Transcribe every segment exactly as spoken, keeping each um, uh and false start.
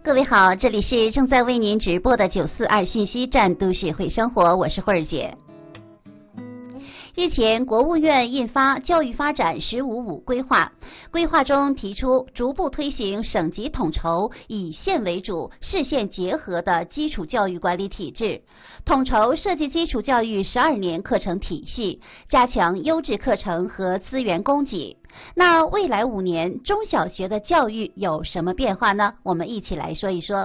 各位好，这里是正在为您直播的九四二信息站都市会生活，我是慧儿姐。日前，国务院印发《教育发展“十五五”规划》，规划中提出逐步推行省级统筹、以县为主、市县结合的基础教育管理体制，统筹设计基础教育十二年课程体系，加强优质课程和资源供给。那未来五年中小学的教育有什么变化呢？我们一起来说一说。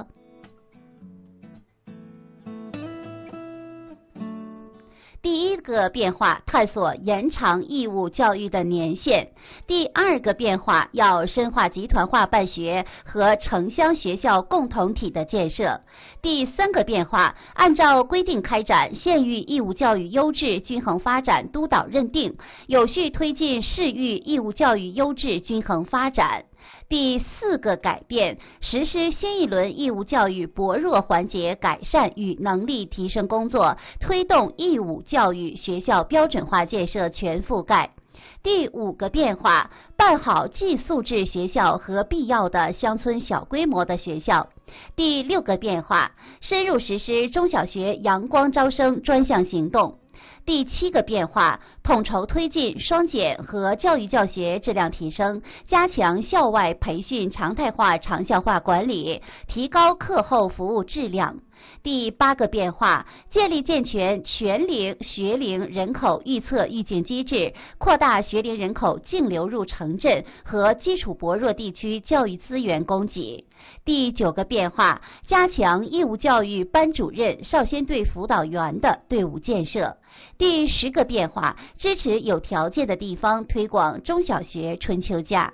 第一个变化，探索延长义务教育的年限。第二个变化，要深化集团化办学和城乡学校共同体的建设。第三个变化，按照规定开展县域义务教育优质均衡发展督导认定，有序推进市域义务教育优质均衡发展。第四个改变，实施新一轮义务教育薄弱环节改善与能力提升工作，推动义务教育学校标准化建设全覆盖。第五个变化，办好寄宿制学校和必要的乡村小规模的学校。第六个变化，深入实施中小学阳光招生专项行动。第七个变化，统筹推进双减和教育教学质量提升，加强校外培训常态化长效化管理，提高课后服务质量。第八个变化，建立健全全龄学龄人口预测预警机制，扩大学龄人口净流入城镇和基础薄弱地区教育资源供给。第九个变化，加强义务教育班主任、少先队辅导员的队伍建设。第十个变化，支持有条件的地方推广中小学春秋假。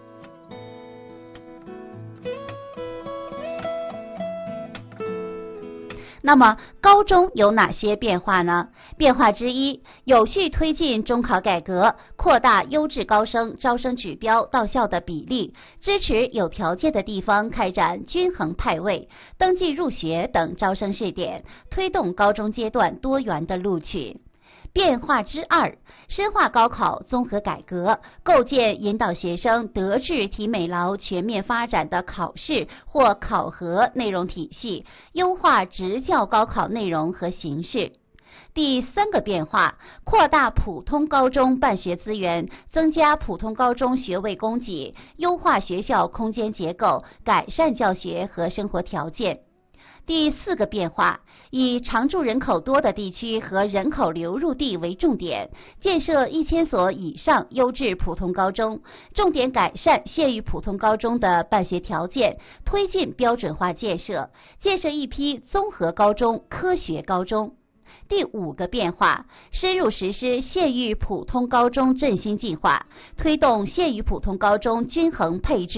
那么高中有哪些变化呢？变化之一，有序推进中考改革，扩大优质高生招生指标到校的比例，支持有条件的地方开展均衡派位、登记入学等招生试点，推动高中阶段多元的录取。变化之二，深化高考综合改革，构建引导学生德智体美劳全面发展的考试或考核内容体系，优化职教高考内容和形式。第三个变化，扩大普通高中办学资源，增加普通高中学位供给，优化学校空间结构，改善教学和生活条件。第四个变化，以常住人口多的地区和人口流入地为重点，建设一千所以上优质普通高中，重点改善县域普通高中的办学条件，推进标准化建设，建设一批综合高中、科学高中。第五个变化，深入实施县域普通高中振兴计划，推动县域普通高中均衡配置